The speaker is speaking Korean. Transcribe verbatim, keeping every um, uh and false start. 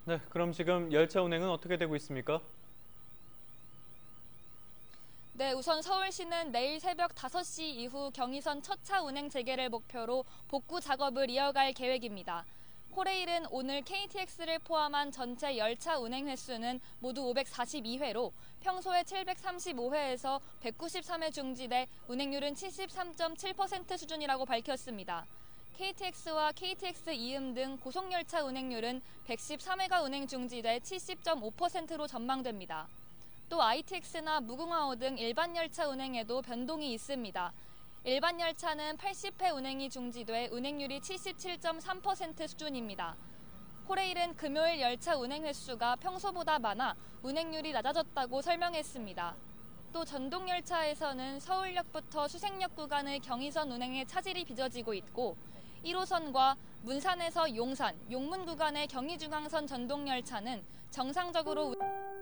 네, 그럼 지금 열차 운행은 어떻게 되고 있습니까? 네, 우선 서울시는 내일 새벽 다섯 시 이후 경의선 첫 차 운행 재개를 목표로 복구 작업을 이어갈 계획입니다. 코레일은 오늘 케이티엑스를 포함한 전체 열차 운행 횟수는 모두 오백사십이 회로 평소에 칠백삼십오 회에서 백구십삼 회 중지돼 운행률은 칠십삼 점 칠 퍼센트 수준이라고 밝혔습니다. 케이티엑스와 케이티엑스 이음 등 고속열차 운행률은 백십삼 회가 운행 중지돼 칠십 점 오 퍼센트로 전망됩니다. 또 아이티엑스나 무궁화호 등 일반 열차 운행에도 변동이 있습니다. 일반 열차는 팔십 회 운행이 중지돼 운행률이 칠십칠 점 삼 퍼센트 수준입니다. 코레일은 금요일 열차 운행 횟수가 평소보다 많아 운행률이 낮아졌다고 설명했습니다. 또 전동열차에서는 서울역부터 수색역 구간의 경의선 운행에 차질이 빚어지고 있고 일 호선과 문산에서 용산, 용문 구간의 경의중앙선 전동열차는 정상적으로